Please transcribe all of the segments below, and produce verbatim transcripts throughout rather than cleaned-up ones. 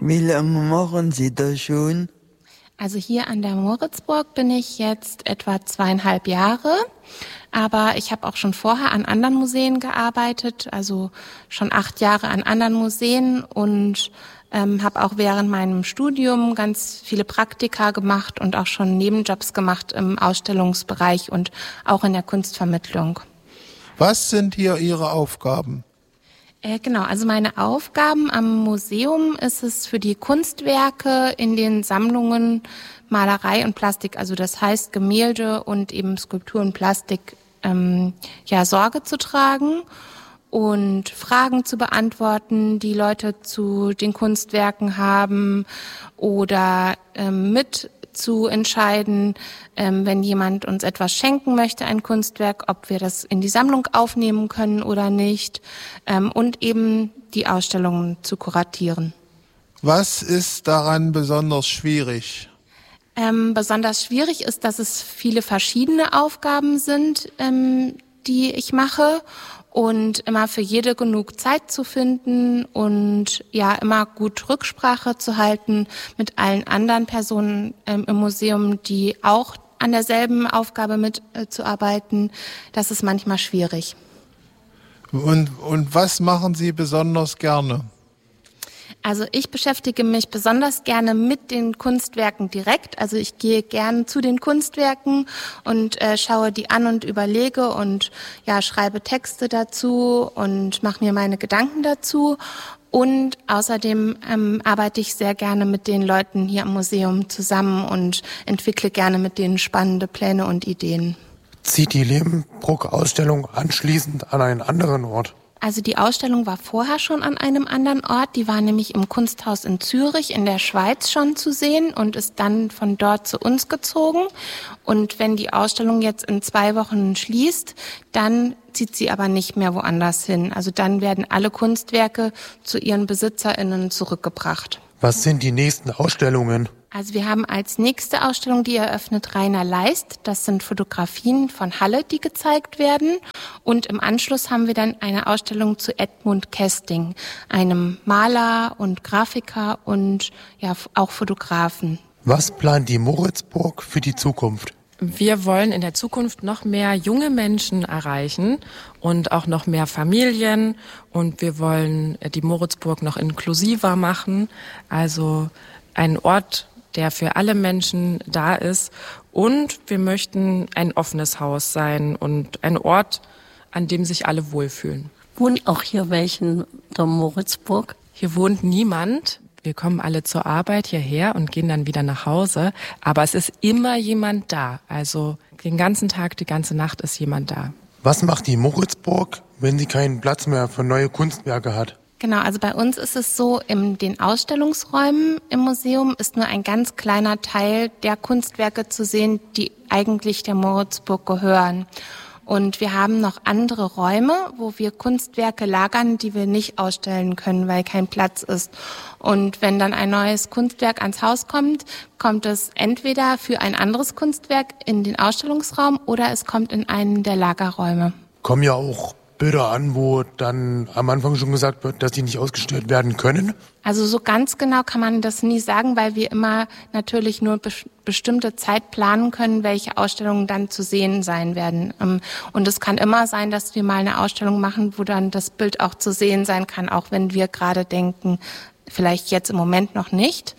Wie lange machen Sie das schon? Also hier an der Moritzburg bin ich jetzt etwa zweieinhalb Jahre, aber ich habe auch schon vorher an anderen Museen gearbeitet, also schon acht Jahre an anderen Museen und ähm, habe auch während meinem Studium ganz viele Praktika gemacht und auch schon Nebenjobs gemacht im Ausstellungsbereich und auch in der Kunstvermittlung. Was sind hier Ihre Aufgaben? Äh, genau, also meine Aufgaben am Museum ist es für die Kunstwerke in den Sammlungen Malerei und Plastik, also das heißt Gemälde und eben Skulptur und Plastik, ähm, ja, Sorge zu tragen und Fragen zu beantworten, die Leute zu den Kunstwerken haben oder ähm, mit zu entscheiden, ähm, wenn jemand uns etwas schenken möchte, ein Kunstwerk, ob wir das in die Sammlung aufnehmen können oder nicht, ähm, und eben die Ausstellungen zu kuratieren. Was ist daran besonders schwierig? Ähm, besonders schwierig ist, dass es viele verschiedene Aufgaben sind, ähm, die ich mache. Und immer für jede genug Zeit zu finden und ja immer gut Rücksprache zu halten mit allen anderen Personen ähm, im Museum, die auch an derselben Aufgabe mitzuarbeiten, äh, das ist manchmal schwierig. Und, und was machen Sie besonders gerne? Also ich beschäftige mich besonders gerne mit den Kunstwerken direkt. Also ich gehe gerne zu den Kunstwerken und äh, schaue die an und überlege und ja schreibe Texte dazu und mache mir meine Gedanken dazu. Und außerdem ähm, arbeite ich sehr gerne mit den Leuten hier am Museum zusammen und entwickle gerne mit denen spannende Pläne und Ideen. Zieht die Levenbruck-Ausstellung anschließend an einen anderen Ort? Also die Ausstellung war vorher schon an einem anderen Ort. Die war nämlich im Kunsthaus in Zürich in der Schweiz schon zu sehen und ist dann von dort zu uns gezogen. Und wenn die Ausstellung jetzt in zwei Wochen schließt, dann zieht sie aber nicht mehr woanders hin. Also dann werden alle Kunstwerke zu ihren BesitzerInnen zurückgebracht. Was sind die nächsten Ausstellungen? Also wir haben als nächste Ausstellung, die eröffnet Rainer Leist. Das sind Fotografien von Halle, die gezeigt werden. Und im Anschluss haben wir dann eine Ausstellung zu Edmund Kesting, einem Maler und Grafiker und ja auch Fotografen. Was plant die Moritzburg für die Zukunft? Wir wollen in der Zukunft noch mehr junge Menschen erreichen und auch noch mehr Familien. Und wir wollen die Moritzburg noch inklusiver machen. Also ein Ort, der für alle Menschen da ist. Und wir möchten ein offenes Haus sein und ein Ort, an dem sich alle wohlfühlen. Wohnen auch hier welche in der Moritzburg? Hier wohnt niemand. Wir kommen alle zur Arbeit hierher und gehen dann wieder nach Hause. Aber es ist immer jemand da. Also den ganzen Tag, die ganze Nacht ist jemand da. Was macht die Moritzburg, wenn sie keinen Platz mehr für neue Kunstwerke hat? Genau, also bei uns ist es so, in den Ausstellungsräumen im Museum ist nur ein ganz kleiner Teil der Kunstwerke zu sehen, die eigentlich der Moritzburg gehören. Und wir haben noch andere Räume, wo wir Kunstwerke lagern, die wir nicht ausstellen können, weil kein Platz ist. Und wenn dann ein neues Kunstwerk ans Haus kommt, kommt es entweder für ein anderes Kunstwerk in den Ausstellungsraum oder es kommt in einen der Lagerräume. Kommen ja auch Bilder an, wo dann am Anfang schon gesagt wird, dass die nicht ausgestellt werden können? Also so ganz genau kann man das nie sagen, weil wir immer natürlich nur be- bestimmte Zeit planen können, welche Ausstellungen dann zu sehen sein werden. Und es kann immer sein, dass wir mal eine Ausstellung machen, wo dann das Bild auch zu sehen sein kann, auch wenn wir gerade denken, vielleicht jetzt im Moment noch nicht.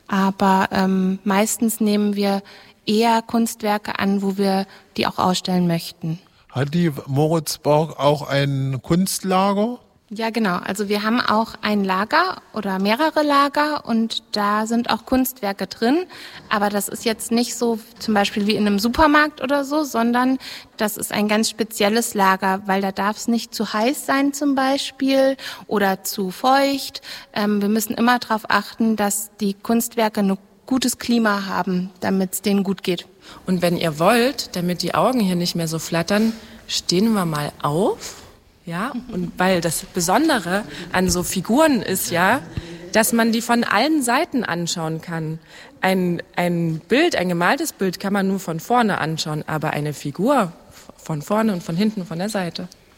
Aber ähm, meistens nehmen wir eher Kunstwerke an, wo wir die auch ausstellen möchten. Hat die Moritzburg auch ein Kunstlager? Ja, genau. Also wir haben auch ein Lager oder mehrere Lager und da sind auch Kunstwerke drin. Aber das ist jetzt nicht so zum Beispiel wie in einem Supermarkt oder so, sondern das ist ein ganz spezielles Lager, weil da darf es nicht zu heiß sein zum Beispiel oder zu feucht. Ähm, wir müssen immer darauf achten, dass die Kunstwerke ein gutes Klima haben, damit es denen gut geht. Und wenn ihr wollt, damit die Augen hier nicht mehr so flattern, stehen wir mal auf. Ja, und weil das Besondere an so Figuren ist ja, dass man die von allen Seiten anschauen kann. Ein, ein Bild, ein gemaltes Bild kann man nur von vorne anschauen, aber eine Figur von vorne und von hinten, von der Seite.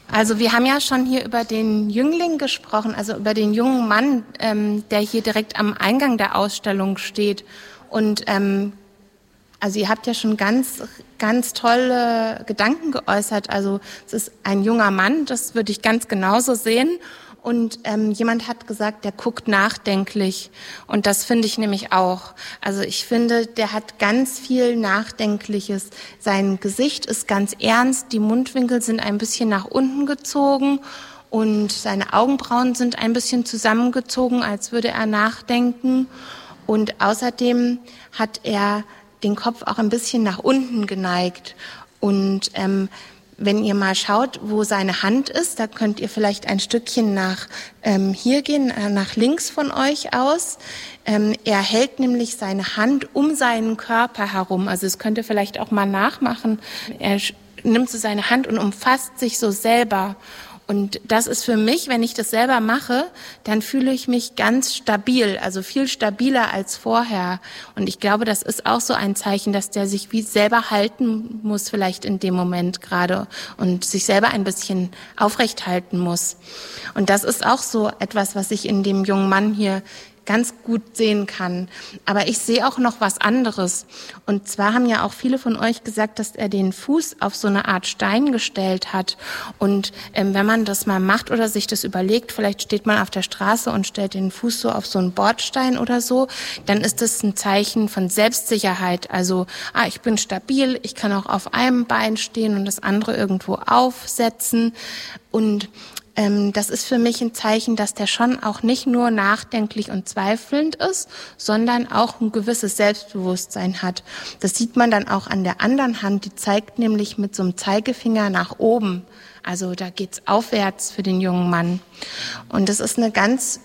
Also wir haben ja schon hier über den Jüngling gesprochen, also über den jungen Mann, ähm, der hier direkt am Eingang der Ausstellung steht. Und ähm, also ihr habt ja schon ganz, ganz tolle Gedanken geäußert. Also es ist ein junger Mann, das würde ich ganz genauso sehen. Und ähm, jemand hat gesagt, der guckt nachdenklich. Und das finde ich nämlich auch. Also ich finde, der hat ganz viel Nachdenkliches. Sein Gesicht ist ganz ernst, die Mundwinkel sind ein bisschen nach unten gezogen und seine Augenbrauen sind ein bisschen zusammengezogen, als würde er nachdenken. Und außerdem hat er den Kopf auch ein bisschen nach unten geneigt. Und ähm, wenn ihr mal schaut, wo seine Hand ist, da könnt ihr vielleicht ein Stückchen nach ähm, hier gehen, äh, nach links von euch aus. Ähm, er hält nämlich seine Hand um seinen Körper herum. Also das könnt ihr vielleicht auch mal nachmachen. Er sch- nimmt so seine Hand und umfasst sich so selber. Und das ist für mich, wenn ich das selber mache, dann fühle ich mich ganz stabil, also viel stabiler als vorher. Und ich glaube, das ist auch so ein Zeichen, dass der sich wie selber halten muss, vielleicht in dem Moment gerade, und sich selber ein bisschen aufrecht halten muss. Und das ist auch so etwas, was ich in dem jungen Mann hier ganz gut sehen kann. Aber ich sehe auch noch was anderes. Und zwar haben ja auch viele von euch gesagt, dass er den Fuß auf so eine Art Stein gestellt hat. Und ähm, wenn man das mal macht oder sich das überlegt, vielleicht steht man auf der Straße und stellt den Fuß so auf so einen Bordstein oder so, dann ist das ein Zeichen von Selbstsicherheit. Also, ah, ich bin stabil, ich kann auch auf einem Bein stehen und das andere irgendwo aufsetzen. Und das ist für mich ein Zeichen, dass der schon auch nicht nur nachdenklich und zweifelnd ist, sondern auch ein gewisses Selbstbewusstsein hat. Das sieht man dann auch an der anderen Hand, die zeigt nämlich mit so einem Zeigefinger nach oben. Also da geht's aufwärts für den jungen Mann. Und das ist eine ganz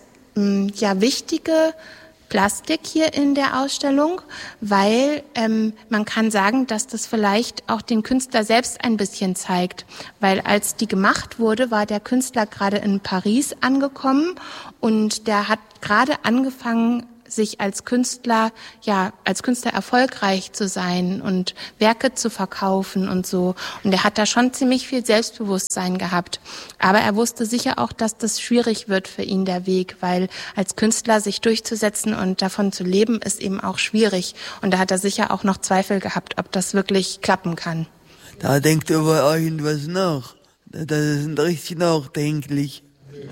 ja wichtige Plastik hier in der Ausstellung, weil ähm, man kann sagen, dass das vielleicht auch den Künstler selbst ein bisschen zeigt. Weil als die gemacht wurde, war der Künstler gerade in Paris angekommen und der hat gerade angefangen, sich als Künstler, ja, als Künstler erfolgreich zu sein und Werke zu verkaufen und so. Und er hat da schon ziemlich viel Selbstbewusstsein gehabt. Aber er wusste sicher auch, dass das schwierig wird für ihn, der Weg, weil als Künstler sich durchzusetzen und davon zu leben, ist eben auch schwierig. Und da hat er sicher auch noch Zweifel gehabt, ob das wirklich klappen kann. Da denkt über irgendwas nach. Das ist richtig nachdenklich.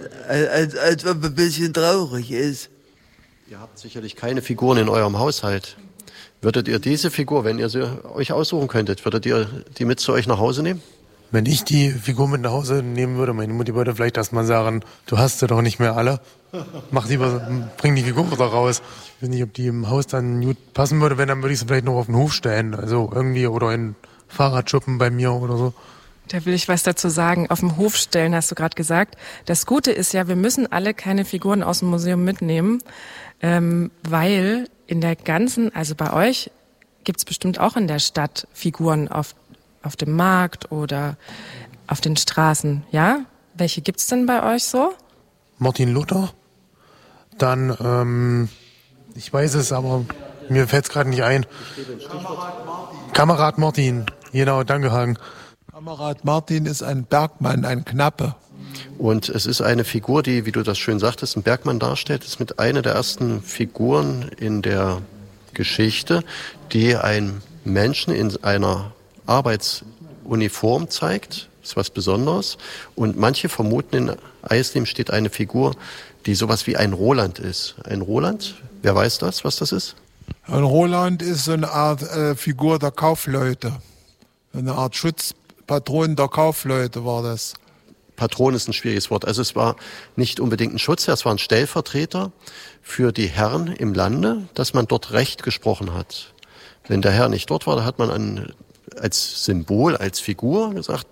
Als, als ob er ein bisschen traurig ist. Ihr habt sicherlich keine Figuren in eurem Haushalt. Würdet ihr diese Figur, wenn ihr sie euch aussuchen könntet, würdet ihr die mit zu euch nach Hause nehmen? Wenn ich die Figur mit nach Hause nehmen würde, meine Mutti würde vielleicht erstmal sagen, du hast sie doch nicht mehr alle. Mach lieber, bring die Figur wieder raus. Ich weiß nicht, ob die im Haus dann gut passen würde, wenn, dann würde ich sie vielleicht noch auf den Hof stellen. Also irgendwie, oder in Fahrradschuppen bei mir oder so. Da will ich was dazu sagen. Auf dem Hof stellen, hast du gerade gesagt. Das Gute ist ja, wir müssen alle keine Figuren aus dem Museum mitnehmen, ähm, weil in der ganzen, also bei euch gibt's bestimmt auch in der Stadt Figuren auf, auf dem Markt oder auf den Straßen, ja? Welche gibt's denn bei euch so? Martin Luther. Dann, ähm, ich weiß es, aber mir fällt's gerade nicht ein. Kamerad Martin. Kamerad Martin, genau, danke Hagen. Kamerad Martin ist ein Bergmann, ein Knappe. Und es ist eine Figur, die, wie du das schön sagtest, einen Bergmann darstellt. Das ist mit einer der ersten Figuren in der Geschichte, die einen Menschen in einer Arbeitsuniform zeigt. Das ist was Besonderes. Und manche vermuten, in Eisleben steht eine Figur, die sowas wie ein Roland ist. Ein Roland, wer weiß das, was das ist? Ein Roland ist so eine Art äh, Figur der Kaufleute. Eine Art Schutzpatron der Kaufleute war das. Patron ist ein schwieriges Wort. Also es war nicht unbedingt ein Schutzherr, es war ein Stellvertreter für die Herren im Lande, dass man dort Recht gesprochen hat. Wenn der Herr nicht dort war, da hat man an, als Symbol, als Figur gesagt,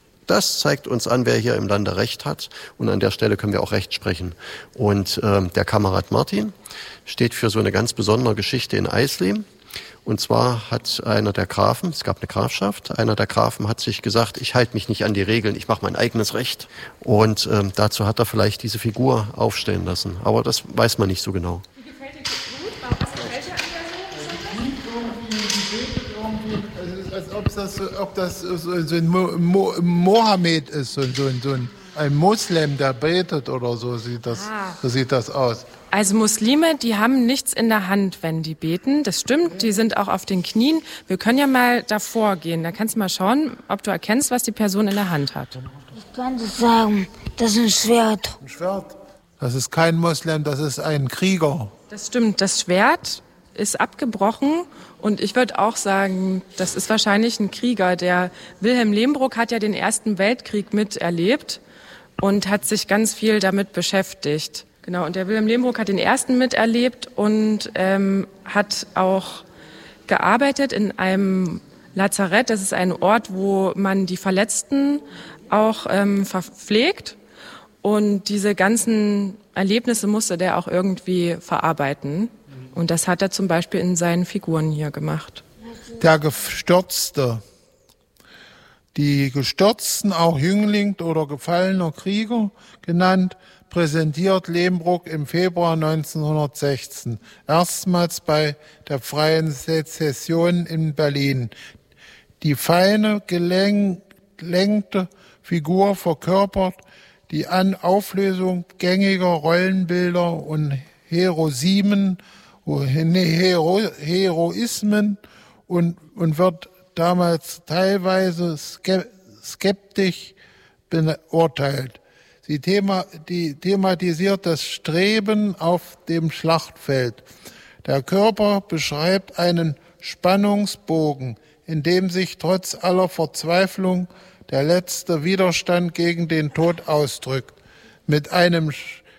das zeigt uns an, wer hier im Lande Recht hat. Und an der Stelle können wir auch Recht sprechen. Und äh, der Kamerad Martin steht für so eine ganz besondere Geschichte in Eisleben. Und zwar hat einer der Grafen, es gab eine Grafschaft, einer der Grafen hat sich gesagt, ich halte mich nicht an die Regeln, ich mache mein eigenes Recht. Und ähm, dazu hat er vielleicht diese Figur aufstellen lassen. Aber das weiß man nicht so genau. Wie gefällt dir das gut? Was gefällt dir an der so? Es ist, als ob das, ob das so, so ein Mo Mo Mohammed ist, so, so, so ein, ein Muslim, der betet oder so sieht das, ah. so sieht das aus. Also Muslime, die haben nichts in der Hand, wenn die beten. Das stimmt, die sind auch auf den Knien. Wir können ja mal davor gehen. Da kannst du mal schauen, ob du erkennst, was die Person in der Hand hat. Ich kann das sagen, das ist ein Schwert. Ein Schwert? Das ist kein Moslem, das ist ein Krieger. Das stimmt, das Schwert ist abgebrochen und ich würde auch sagen, das ist wahrscheinlich ein Krieger. Der Wilhelm Lehmbruck hat ja den Ersten Weltkrieg miterlebt und hat sich ganz viel damit beschäftigt. Genau, und der Wilhelm Lehmbruck hat den ersten miterlebt und ähm, hat auch gearbeitet in einem Lazarett. Das ist ein Ort, wo man die Verletzten auch ähm, verpflegt. Und diese ganzen Erlebnisse musste der auch irgendwie verarbeiten. Und das hat er zum Beispiel in seinen Figuren hier gemacht. Der Gestürzte. Die Gestürzten, auch Jüngling oder gefallener Krieger genannt, präsentiert Lehmbruck im Februar neunzehnhundertsechzehn, erstmals bei der Freien Sezession in Berlin. Die feine, gelenkte Figur verkörpert die An Auflösung gängiger Rollenbilder und Heroismen, Hero, Heroismen und, und wird damals teilweise skeptisch beurteilt. Sie thema, die thematisiert das Streben auf dem Schlachtfeld. Der Körper beschreibt einen Spannungsbogen, in dem sich trotz aller Verzweiflung der letzte Widerstand gegen den Tod ausdrückt. Mit einem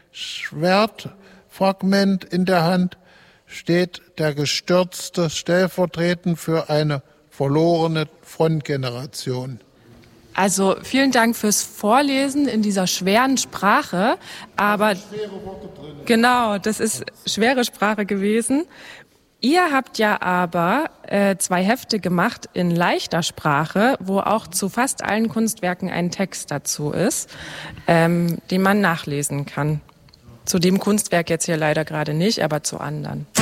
Schwertfragment in der Hand steht der Gestürzte stellvertretend für eine verlorene Frontgeneration. Also vielen Dank fürs Vorlesen in dieser schweren Sprache, aber genau, das ist schwere Sprache gewesen. Ihr habt ja aber äh, zwei Hefte gemacht in leichter Sprache, wo auch zu fast allen Kunstwerken ein Text dazu ist, ähm, den man nachlesen kann. Zu dem Kunstwerk jetzt hier leider gerade nicht, aber zu anderen.